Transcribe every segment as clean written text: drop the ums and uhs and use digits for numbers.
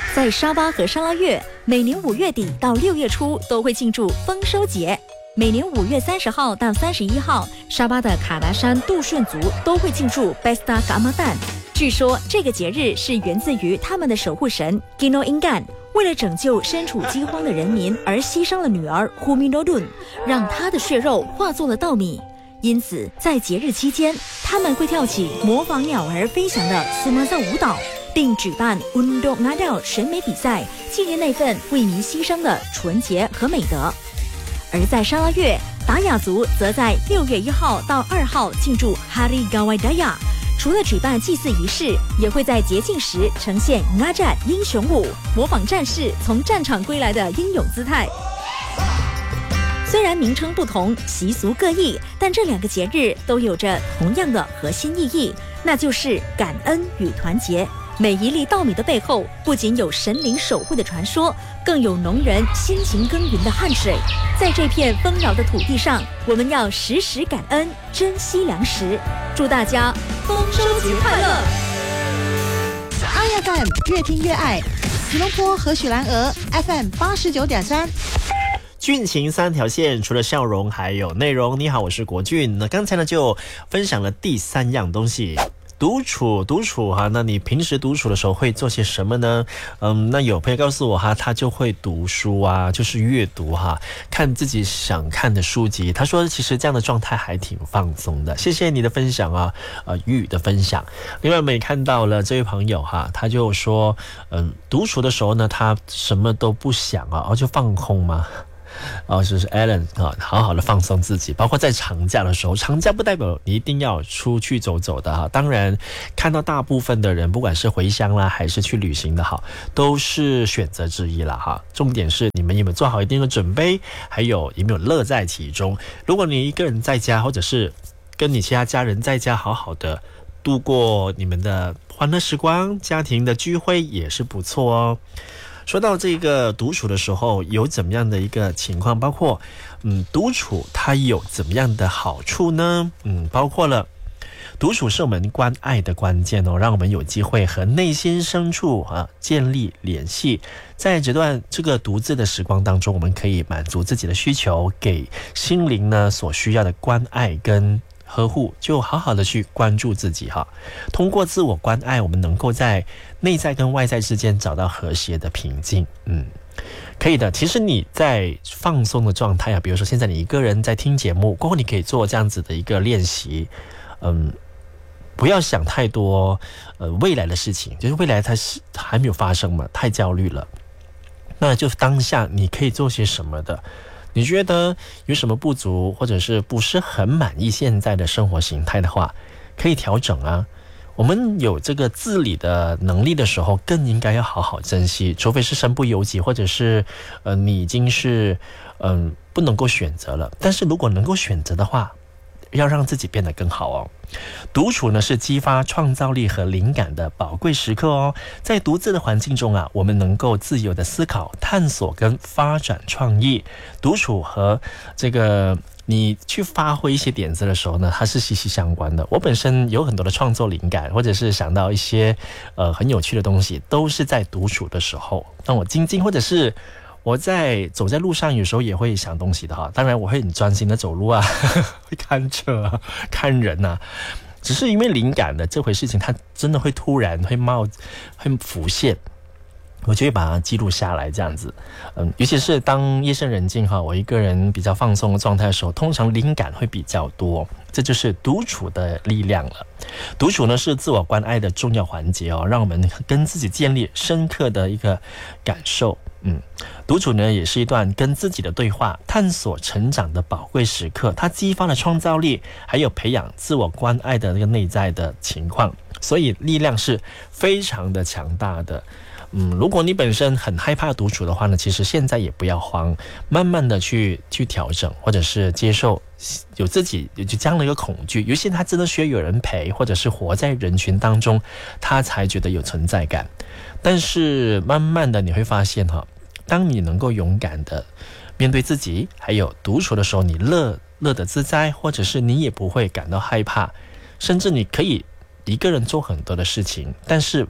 在沙巴和沙拉越，每年5月底到6月初都会庆祝丰收节。每年5月30号到31号，沙巴的卡达山杜顺族都会庆祝 Pesta Ramadan。据说这个节日是源自于他们的守护神 Gino Ingan， 为了拯救身处饥荒的人民而牺牲了女儿 Humi Nodun， 让她的血肉化作了稻米。因此，在节日期间，他们会跳起模仿鸟儿飞翔的苏马萨舞蹈，并举办 Undok Ngadal 审美比赛，纪念那份为民牺牲的纯洁和美德。而在沙拉越，达雅族则在6月1号到2号庆祝 Hari Gawai Daya， 除了举办祭祀仪式，也会在节庆时呈现 Ngajat 英雄舞，模仿战士从战场归来的英勇姿态。虽然名称不同，习俗各异，但这2个节日都有着同样的核心意义，那就是感恩与团结。每一粒稻米的背后，不仅有神灵守护的传说，更有农人辛勤耕耘的汗水。在这片丰饶的土地上，我们要时时感恩，珍惜粮食。祝大家丰收节快乐！ 爱FM 越听越爱，吉隆坡和许兰鹅 FM 89.3。 俊情3条线，除了笑容还有内容。你好，我是国俊。那刚才呢就分享了第3样东西。独处哈，那你平时独处的时候会做些什么呢？那有朋友告诉我哈，他就会读书啊，就是阅读哈，看自己想看的书籍。他说其实这样的状态还挺放松的。谢谢你的分享啊，玉的分享。另外我们也看到了这位朋友哈，他就说，独处的时候呢，他什么都不想啊，就放空嘛。就是 Alan 好好的放松自己，包括在长假的时候，长假不代表你一定要出去走走的哈。当然，看到大部分的人，不管是回乡啦，还是去旅行的哈，都是选择之一啦哈。重点是你们有没有做好一定的准备，还有有没有乐在其中。如果你一个人在家，或者是跟你其他家人在家，好好的度过你们的欢乐时光，家庭的聚会也是不错哦。说到这个独处的时候有怎么样的一个情况，包括独处它有怎么样的好处呢？包括了独处是我们关爱的关键哦，让我们有机会和内心深处建立联系。在这个独自的时光当中，我们可以满足自己的需求，给心灵呢所需要的关爱跟呵护，就好好的去关注自己哈。通过自我关爱，我们能够在内在跟外在之间找到和谐的平静。可以的。其实你在放松的状态啊，比如说现在你一个人在听节目过后，你可以做这样子的一个练习。不要想太多未来的事情，就是未来它是还没有发生嘛，太焦虑了。那就当下你可以做些什么的。你觉得有什么不足，或者是不是很满意现在的生活形态的话，可以调整啊。我们有这个自理的能力的时候，更应该要好好珍惜，除非是身不由己，或者是你已经是不能够选择了。但是如果能够选择的话，要让自己变得更好哦。独处呢是激发创造力和灵感的宝贵时刻哦。在独自的环境中啊，我们能够自由的思考、探索跟发展创意。独处和这个你去发挥一些点子的时候呢，它是息息相关的。我本身有很多的创作灵感，或者是想到一些很有趣的东西，都是在独处的时候。当我静静，或者是我走在路上，有时候也会想东西的哈。当然我会很专心的走路啊，会看车啊，看人啊。只是因为灵感的这回事情，它真的会突然会浮现，我就会把它记录下来这样子。尤其是当夜深人静哈，我一个人比较放松的状态的时候，通常灵感会比较多。这就是独处的力量了。独处呢是自我关爱的重要环节哦，让我们跟自己建立深刻的一个感受。独处呢也是一段跟自己的对话、探索成长的宝贵时刻，它激发了创造力，还有培养自我关爱的那个内在的情况，所以力量是非常的强大的。如果你本身很害怕独处的话呢，其实现在也不要慌，慢慢的去调整，或者是接受有自己有这样的一个恐惧。有些人他真的需要有人陪，或者是活在人群当中，他才觉得有存在感。但是慢慢的你会发现当你能够勇敢的面对自己，还有独处的时候，你乐得自在，或者是你也不会感到害怕，甚至你可以一个人做很多的事情，但是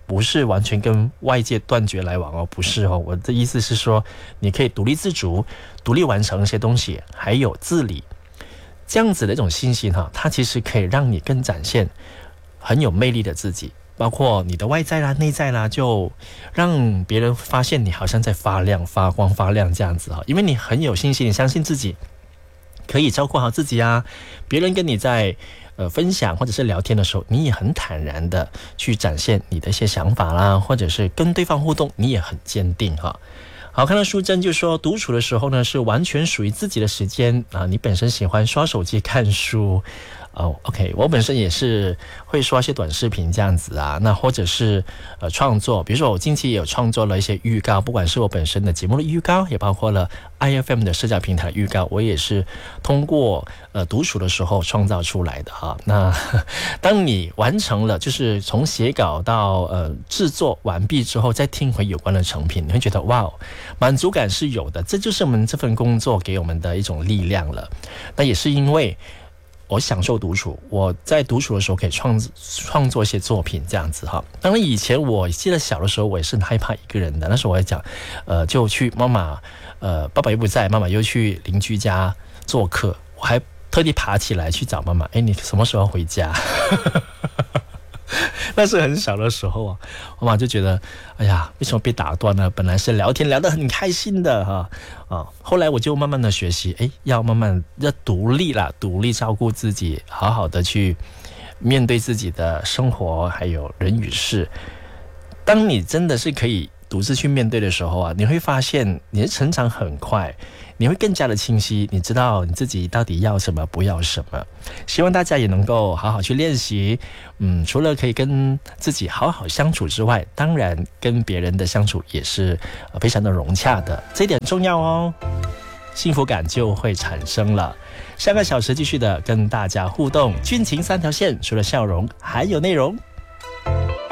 不是完全跟外界断绝来往哦，不是哦，我的意思是说，你可以独立自主，独立完成一些东西，还有自理，这样子的一种信心哈，它其实可以让你更展现很有魅力的自己，包括你的外在啦、内在啦，就让别人发现你好像在发亮、发光、发亮这样子哈，因为你很有信心，你相信自己可以照顾好自己啊，别人跟你在分享或者是聊天的时候，你也很坦然的去展现你的一些想法啦，或者是跟对方互动，你也很坚定哈。好，看到淑珍就说，独处的时候呢是完全属于自己的时间啊，你本身喜欢刷手机看书。OK， 我本身也是会刷一些短视频这样子啊，那或者是创作，比如说我近期也有创作了一些预告，不管是我本身的节目的预告，也包括了 IFM 的社交平台的预告，我也是通过独处的时候创造出来的哈。那当你完成了，就是从写稿到制作完毕之后，再听回有关的成品，你会觉得哇，满足感是有的，这就是我们这份工作给我们的一种力量了。那也是因为我享受独处，我在独处的时候可以创作一些作品这样子哈。当然以前我记得小的时候我也是很害怕一个人的，那时候我也讲就去妈妈爸爸又不在，妈妈又去邻居家做客，我还特地爬起来去找妈妈，你什么时候回家？那是很小的时候啊，妈妈就觉得哎呀，为什么被打断呢？本来是聊天聊得很开心的哈后来我就慢慢的学习，要慢慢要独立啦，独立照顾自己，好好的去面对自己的生活还有人与事。当你真的是可以独自去面对的时候啊，你会发现你的成长很快，你会更加的清晰，你知道你自己到底要什么不要什么。希望大家也能够好好去练习，除了可以跟自己好好相处之外，当然跟别人的相处也是非常的融洽的，这一点重要哦，幸福感就会产生了。下个小时继续的跟大家互动，军情3条线，除了笑容还有内容。